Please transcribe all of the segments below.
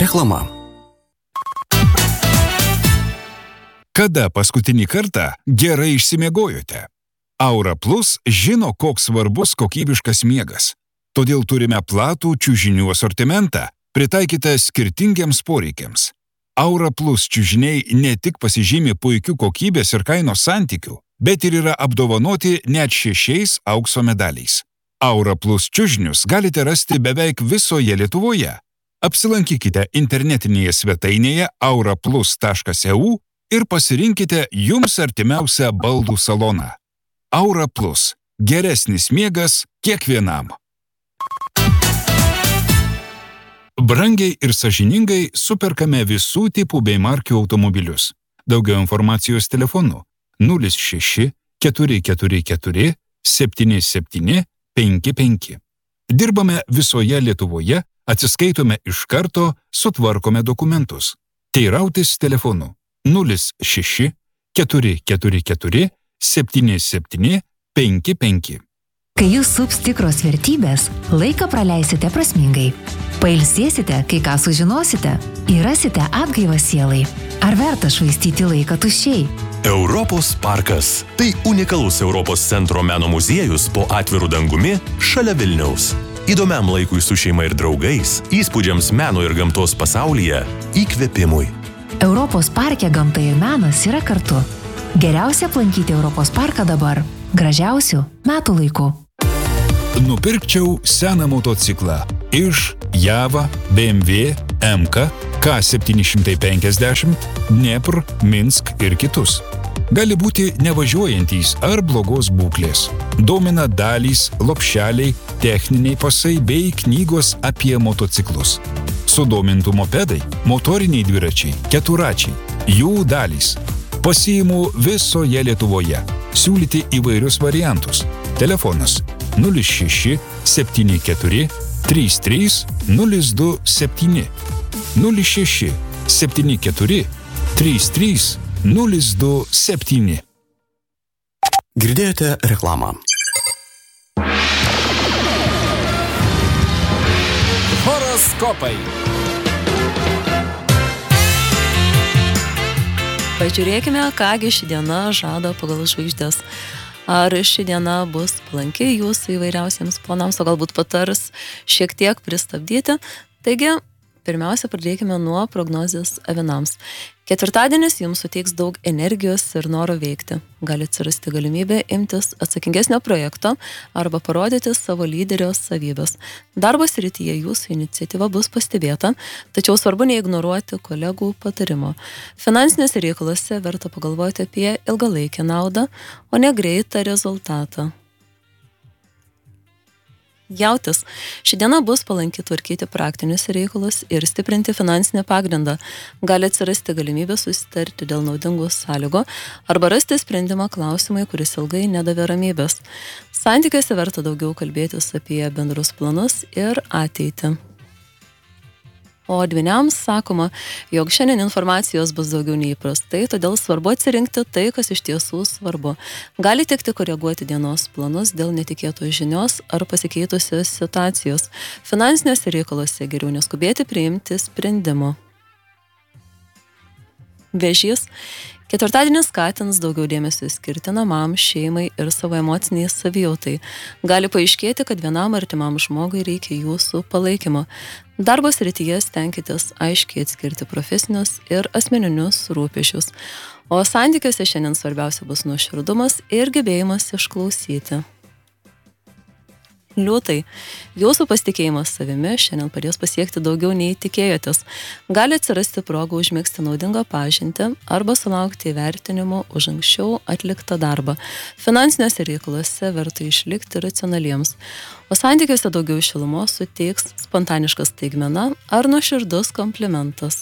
Reklama. Kada paskutinį kartą gerai išsimiegojote? Aura Plus žino, koks svarbus kokybiškas miegas. Todėl turime platų čiužinių asortimentą, pritaikytą skirtingiems poreikiams. Aura Plus čiužiniai ne tik pasižymi puikių kokybės ir kainos santykių, bet ir yra apdovanoti net 6 aukso medaliais. Aura Plus čiužinius galite rasti beveik visoje Lietuvoje. Apsilankykite internetinėje svetainėje auraplus.eu ir pasirinkite jums artimiausią baldų saloną. Aura Plus. Geresnis miegas kiekvienam. Brangiai ir sąžiningai superkame visų tipų bei markių automobilius. Daugiau informacijos telefonu 06 444 77 55. Dirbame visoje Lietuvoje, atsiskaitome iš karto, sutvarkome dokumentus. Teirautis telefonu 06 444 77 55. Kai jūs sups tikros vertybės, laiką praleisite prasmingai. Pailsėsite, kai ką sužinosite, įrasite atgaivą sielai. Ar verta švaistyti laiką tuščiai? Europos parkas. Tai unikalus Europos centro meno muziejus po atviru dangumi šalia Vilniaus. Įdomiam laikui su šeima ir draugais, įspūdžiams meno ir gamtos pasaulyje, įkvėpimui. Europos parke gamta ir menas yra kartu. Geriausia aplankyti Europos parką dabar. Gražiausių metų laikų. Nupirkčiau seną motociklą iš Java, BMW, MK, K750, Dnepr, Minsk ir kitus. Gali būti nevažiuojantys ar blogos būklės. Domina dalys, lopšeliai, techniniai pasai bei knygos apie motociklus. Sudomintų mopedai, motoriniai dviračiai, keturačiai, jų dalys. Pasiimu visoje Lietuvoje. Siūlyti įvairius variantus. Telefonas 06 74 33 027 06 74 33 027. Girdėjote reklamą. Horoskopai. Pažiūrėkime, kągi ši diena žada pagal žvaigždės. Ar ši diena bus palanki jūsų įvairiausiems planams, o galbūt patars šiek tiek pristabdyti. Taigi, pirmiausia, pradėkime nuo prognozės avinams. Ketvirtadienis jums suteiks daug energijos ir noro veikti. Gali atsirasti galimybė imtis atsakingesnio projekto arba parodyti savo lyderio savybės. Darbo srityje jūsų iniciatyva bus pastebėta, tačiau svarbu neignoruoti kolegų patarimo. Finansinėse reikalose verta pagalvoti apie ilgalaikę naudą, o ne greitą rezultatą. Jautis. Ši diena bus palanki tvarkyti praktinius reikalus ir stiprinti finansinį pagrindą. Gali atsirasti galimybė susitarti dėl naudingų sąlygų arba rasti sprendimą klausimai, kuris ilgai nedavė ramybės. Santykiuose verta daugiau kalbėtis apie bendrus planus ir ateitį. O dvyniams sakoma, jog šiandien informacijos bus daugiau neįprastai, todėl svarbu atsirinkti tai, kas iš tiesų svarbu. Gali tekti koreguoti dienos planus dėl netikėtos žinios ar pasikeitusios situacijos. Finansinėse reikalose geriau neskubėti priimti sprendimo. Vėžys. Ketvirtadienis skatins daugiau dėmesio skirti namam, šeimai ir savo emociniai savijautai. Gali paaiškėti, kad vienam artimam žmogui reikia jūsų palaikymo. Darbo srityje stenkitės aiškiai atskirti profesinius ir asmeninius rūpesčius. O santykiuose šiandien svarbiausia bus nuoširdumas ir gebėjimas išklausyti. Liūtai. Jūsų pasitikėjimas savimi šiandien padės pasiekti daugiau nei tikėjotės. Gali atsirasti progų užmegzti naudingą pažintį arba sulaukti įvertinimo už anksčiau atliktą darbą. Finansinėse reikalose verta išlikti racionaliems. O santykiuose daugiau šilumos suteiks spontaniška staigmena ar nuoširdus komplimentas.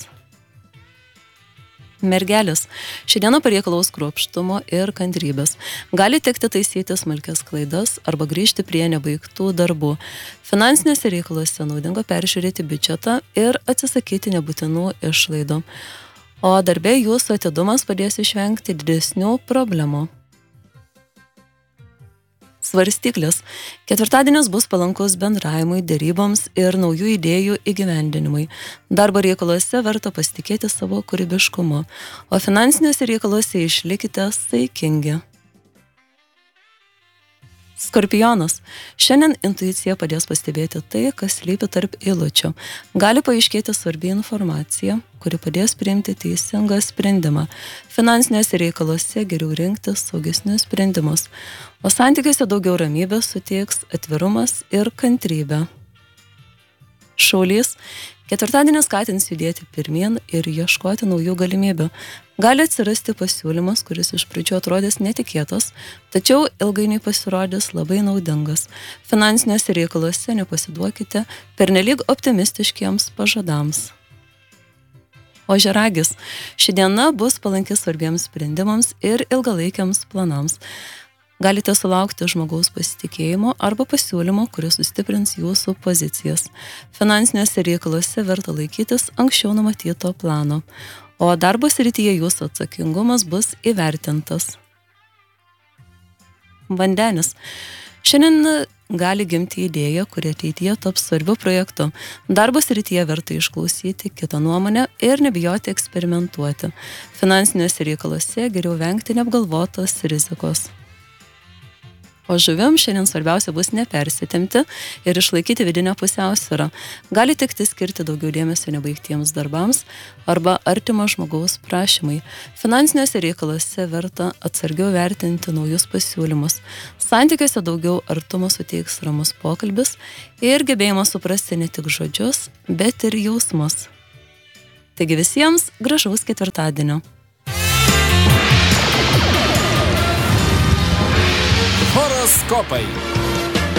Mergelės. Ši diena pareikalaus kruopštumo ir kantrybės. Gali tekti taisyti smulkias klaidas arba grįžti prie nebaigtų darbų. Finansinėse reikalose naudinga peržiūrėti biudžetą ir atsisakyti nebūtinų išlaidų. O darbe jūsų atidumas padės išvengti didesnių problemų. Svarstyklis. Ketvirtadienis bus palankus bendravimui, dėryboms ir naujų idėjų įgyvendinimui. Darbo reikaluose verta pasitikėti savo kūrybiškumu, o finansinėse reikaluose išlikite saikingi. Skorpionas. Šiandien intuicija padės pastebėti tai, kas slypi tarp eilučių. Gali paaiškėti svarbi informacija, kuri padės priimti teisingą sprendimą. Finansinėse reikaluose geriau rinkti saugesnius sprendimus, o santykiuose daugiau ramybės suteiks atvirumas ir kantrybė. Šaulys. Ketvirtadienis skatins judėti pirmyn ir ieškoti naujų galimybių. Gali atsirasti pasiūlymas, kuris iš pradžių atrodys netikėtas, tačiau ilgainiui pasirodys labai naudingas. Finansinėse reikaluose nepasiduokite pernelyg optimistiškiems pažadams. Ožiaragis. Ši diena bus palanki svarbiems sprendimams ir ilgalaikiams planams. Galite sulaukti žmogaus pasitikėjimo arba pasiūlymo, kuris sustiprins jūsų pozicijas. Finansinėse reikaluose verta laikytis anksčiau numatyto plano, o darbo srityje jūsų atsakingumas bus įvertintas. Vandenis. Šiandien gali gimti idėja, kuri ateityje taps svarbiu projektu. Darbo srityje verta išklausyti kitą nuomonę ir nebijoti eksperimentuoti. Finansinėse reikaluose geriau vengti neapgalvotos rizikos. O žuvim šiandien svarbiausia bus nepersitempti ir išlaikyti vidinę pusiausvyrą. Gali tekti skirti daugiau dėmesio nebaigtiems darbams arba artimo žmogaus prašymai. Finansinėse reikaluose verta atsargiau vertinti naujus pasiūlymus. Santykiuose daugiau artumo suteiks ramus pokalbis ir gebėjimas suprasti ne tik žodžius, bet ir jausmus. Taigi visiems gražaus ketvirtadienio. Horoskopai.